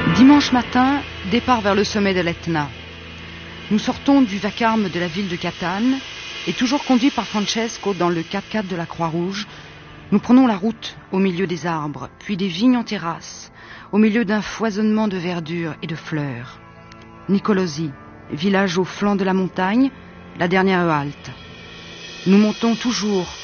Dimanche matin, départ vers le sommet de l'Etna. Nous sortons du vacarme de la ville de Catane et toujours conduits par Francesco dans le 4x4 de la Croix-Rouge, nous prenons la route au milieu des arbres, puis des vignes en terrasse, au milieu d'un foisonnement de verdure et de fleurs. Nicolosi, village au flanc de la montagne, la dernière halte. Nous montons toujours